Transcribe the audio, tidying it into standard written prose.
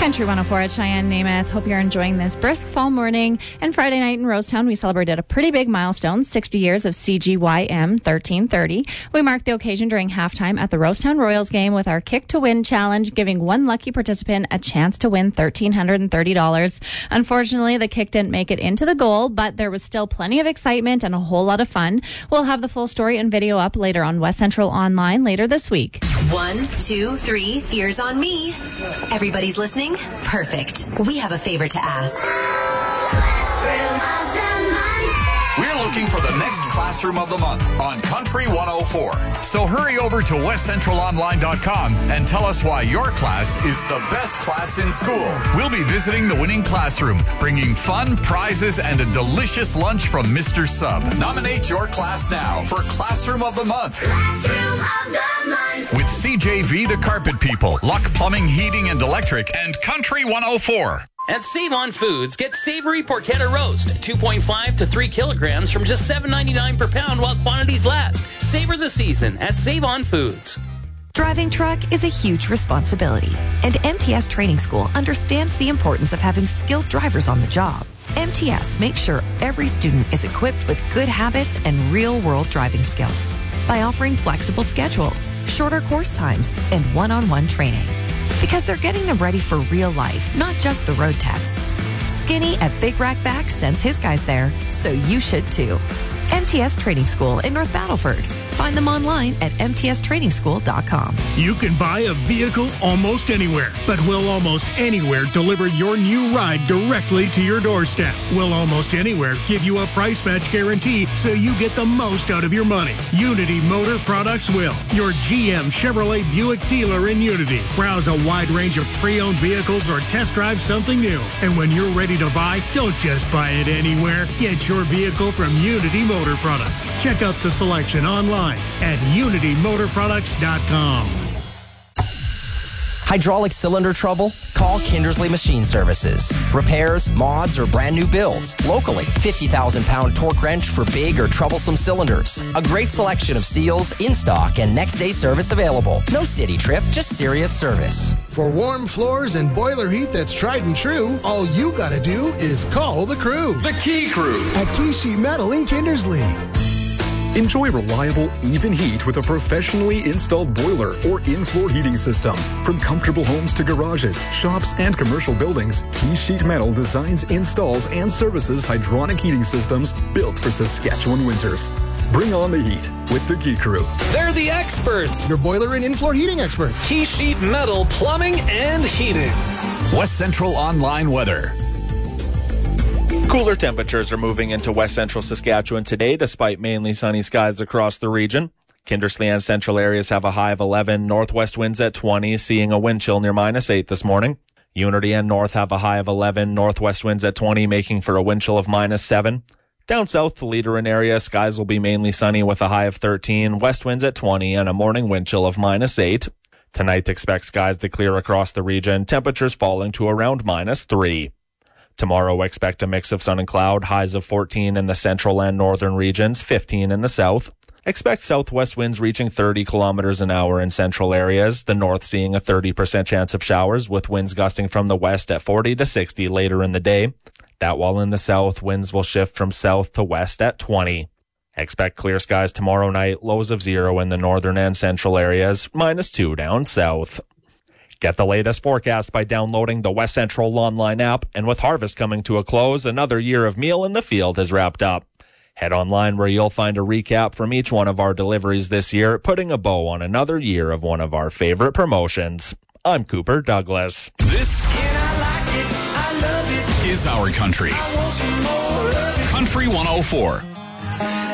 Country 104 at Cheyenne, Namath. Hope you're enjoying this brisk fall morning. And Friday night in Rosetown, we celebrated a pretty big milestone, 60 years of CGYM 1330. We marked the occasion during halftime at the Rosetown Royals game with our Kick to Win challenge, giving one lucky participant a chance to win $1,330. Unfortunately, the kick didn't make it into the goal, but there was still plenty of excitement and a whole lot of fun. We'll have the full story and video up later on West Central Online later this week. 1, 2, 3, ears on me. Everybody's listening? Perfect. We have a favor to ask. We're looking for the next Classroom of the Month on Country 104. So hurry over to westcentralonline.com and tell us why your class is the best class in school. We'll be visiting the winning classroom, bringing fun, prizes, and a delicious lunch from Mr. Sub. Nominate your class now for Classroom of the Month. Classroom of the Month. With CJV The Carpet People, Luck Plumbing, Heating, and Electric, and Country 104. At Save On Foods, get savory porchetta roast, 2.5 to 3 kilograms from just $7.99 per pound while quantities last. Savor the season at Save On Foods. Driving truck is a huge responsibility, and MTS Training School understands the importance of having skilled drivers on the job. MTS makes sure every student is equipped with good habits and real-world driving skills by offering flexible schedules, shorter course times, and one-on-one training. Because they're getting them ready for real life, not just the road test. Skinny at Big Rack Back sends his guys there, so you should too. MTS Training School in North Battleford. Find them online at mtstrainingschool.com. You can buy a vehicle almost anywhere, but will Almost Anywhere deliver your new ride directly to your doorstep? Will Almost Anywhere give you a price match guarantee so you get the most out of your money? Unity Motor Products will. Your GM Chevrolet Buick dealer in Unity. Browse a wide range of pre-owned vehicles or test drive something new. And when you're ready to buy, don't just buy it anywhere. Get your vehicle from Unity Motor Products. Check out the selection online at unitymotorproducts.com. Hydraulic cylinder trouble? Call Kindersley Machine Services. Repairs, mods, or brand new builds. Locally, 50,000-pound torque wrench for big or troublesome cylinders. A great selection of seals in stock and next-day service available. No city trip, just serious service. For warm floors and boiler heat that's tried and true, all you gotta do is call the crew. The Key Crew. At Key Sheet Metal in Kindersley. Enjoy reliable, even heat with a professionally installed boiler or in-floor heating system. From comfortable homes to garages, shops, and commercial buildings, Key Sheet Metal designs, installs, and services hydronic heating systems built for Saskatchewan winters. Bring on the heat with the Key Crew. They're the experts. Your boiler and in-floor heating experts. Key Sheet Metal Plumbing and Heating. West Central Online Weather. Cooler temperatures are moving into west central Saskatchewan today, despite mainly sunny skies across the region. Kindersley and central areas have a high of 11, northwest winds at 20, seeing a wind chill near -8 this morning. Unity and North have a high of 11, northwest winds at 20, making for a wind chill of -7. Down south, the Leaderin area, skies will be mainly sunny with a high of 13, west winds at 20, and a morning wind chill of -8. Tonight, expect skies to clear across the region, temperatures falling to around -3. Tomorrow, expect a mix of sun and cloud, highs of 14 in the central and northern regions, 15 in the south. Expect southwest winds reaching 30 kilometers an hour in central areas, the north seeing a 30% chance of showers, with winds gusting from the west at 40 to 60 later in the day. That while in the south, winds will shift from south to west at 20. Expect clear skies tomorrow night, lows of 0 in the northern and central areas, -2 down south. Get the latest forecast by downloading the West Central Online app, and with harvest coming to a close, another year of meal in the field has wrapped up. Head online where you'll find a recap from each one of our deliveries this year, putting a bow on another year of one of our favorite promotions. I'm Cooper Douglas. This is our country. Country 104.